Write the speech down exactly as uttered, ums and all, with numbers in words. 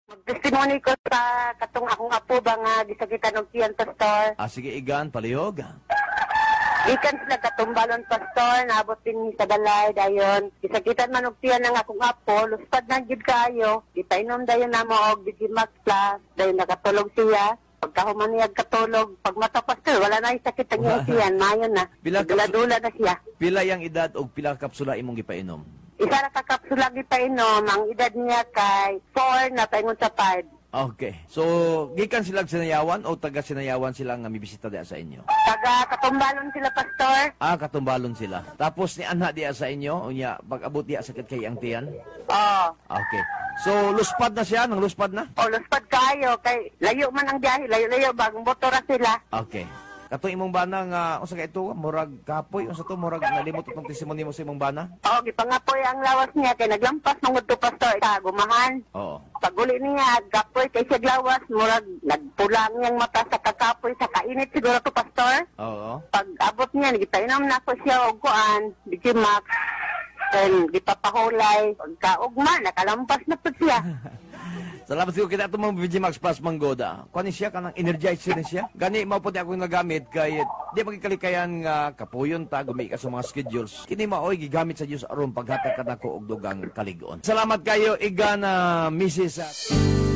Magtestimony ko sa katong akong apo ba nga gisakitan og tiyan, pastor. Ah, sige, Igan, palihog. Ikan sila katumbalon, pastor, naabot din sa balay dayon. Gisakitan man og tiyan ng akong apo, luspad na gid kayo. Gipainom dayon namo og Digimax Plus, dayon nakatulog siya. Pagkahuman niya katulog, pag mata, pastor, wala na yung sakit ang iyang tiyan, mayon na. Bila ka- Dula-dula na siya. Pila yang edad o pila ka kapsula imong gipainom? Isa na kakapsula gipainom, ang edad niya kay four na paingon sa five. Okay. So, gikan sila sinayawan o taga sinayawan sila nga mibisita diya sa inyo? Taga katumbalon sila, pastor. Ah, katumbalon sila. Tapos ni anha diya sa inyo, unya pag abot diya sakit kay ang tiyan. Oo. Okay. So, luspad na siya, nang luspad na? O, luspad kayo, kay layo man ang biyahe, layo-layo, bagong motora sila. Okay. Katong imong bana nga unsa kay ito, murag kapoy unsa to, murag nalimot itong testimony mo sa imong bana? O, gipangapoy ang lawas niya, kay naglampas mangod to, pastor, sa gumahan. Oo. Paguli niya, gapoy kay siya lawas, murag nagpulang niyang mata sa kakapoy, sa kainit siguro to, pastor. Oo. Pag abot niya, nagipainom na ko siya og kuan, Digimax, then gipapahulay, pagkaugma, nakalampas na po siya. Salamat siguro kita itong mga Digimax Plus Manggoda. Kuha siya, kanang energizer ni siya. Gani, maupo di ako nagamit kay di magkikalikayan nga kapuyon ta, gumi ka sa mga schedules. Kini maoy, gigamit sa Diyos aron paghatag ka na ko og dugang kaligon. Salamat kayo, Igana, Missus